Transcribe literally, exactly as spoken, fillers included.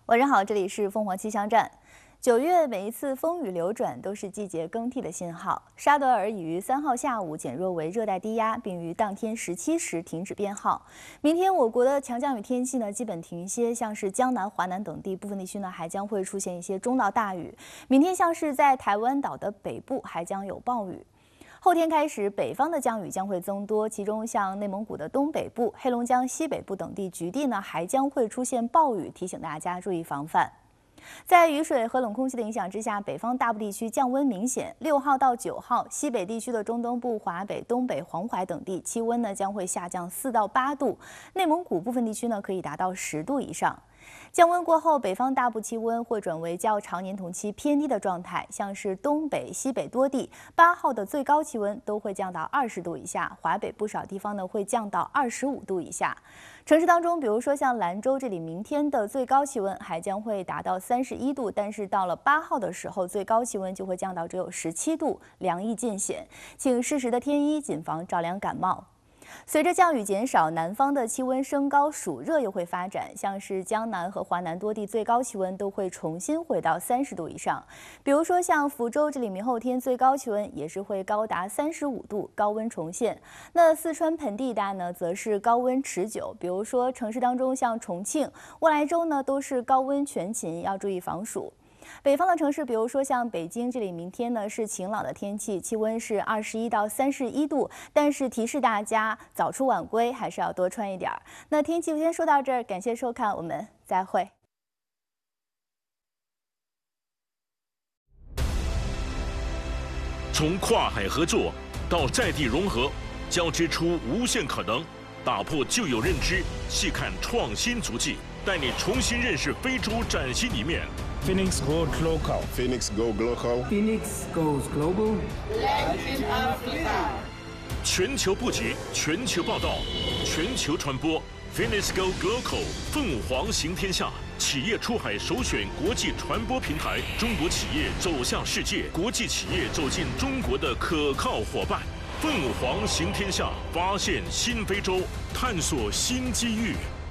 晚上好，这里是凤凰气象站。九月每一次风雨流转都是季节更替的信号。沙德尔已于三号下午减弱为热带低压，并于当天十七时停止编号。明天我国的强降雨天气呢基本停歇，像是江南、华南等地部分地区呢还将会出现一些中到大雨。明天像是在台湾岛的北部还将有暴雨。后天开始，北方的降雨将会增多，其中像内蒙古的东北部、黑龙江西北部等地局地呢还将会出现暴雨，提醒大家注意防范。在雨水和冷空气的影响之下，北方大部地区降温明显。六号到九号，西北地区的中东部、华北、东北、黄淮等地气温呢将会下降四到八度，内蒙古部分地区呢可以达到十度以上。降温过后，北方大部气温会转为较常年同期偏低的状态，像是东北、西北多地，八号的最高气温都会降到二十度以下，华北不少地方呢会降到二十五度以下。城市当中，比如说像兰州这里，明天的最高气温还将会达到三十一度，但是到了八号的时候，最高气温就会降到只有十七度，凉意渐显，请适时的添衣，谨防着凉感冒。随着降雨减少，南方的气温升高，暑热又会发展，像是江南和华南多地最高气温都会重新回到三十度以上。比如说像福州这里，明后天最高气温也是会高达三十五度，高温重现。那四川盆地带呢，则是高温持久，比如说城市当中像重庆、乌来州呢，都是高温全勤，要注意防暑。北方的城市，比如说像北京这里，明天呢是晴朗的天气，气温是二十一到三十一度，但是提示大家早出晚归，还是要多穿一点。那天气就先说到这儿，感谢收看，我们再会。 从跨海合作到在地融合，交织出无限可能，打破旧有认知，细看创新足迹，带你重新认识非洲崭新一面。 Phoenix Goes Local. Phoenix Go Global. Phoenix Goes Global. Latin Africa. 全球布局，全球报道，全球传播。Phoenix Go Global， 凤凰行天下，企业出海首选国际传播平台，中国企业走向世界，国际企业走进中国的可靠伙伴。凤凰行天下，发现新非洲，探索新机遇。